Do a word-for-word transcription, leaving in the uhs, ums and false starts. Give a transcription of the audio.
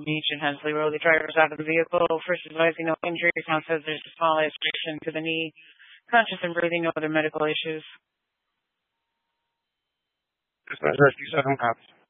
Beach in Hensley Road. The driver is out of the vehicle. First advising no injuries. Now says there's a small laceration to the knee. Conscious and breathing, no other medical issues. Dispatch Rescue seven cops.